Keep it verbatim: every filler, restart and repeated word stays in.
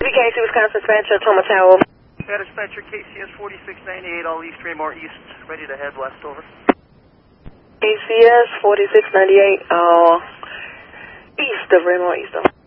B K C, Wisconsin dispatcher, Toma Tower. Yeah, dispatcher K C S forty-six ninety-eight, all East Raymore East, ready to head west, over. K C S forty-six ninety-eight, uh, east of Raymore East, over.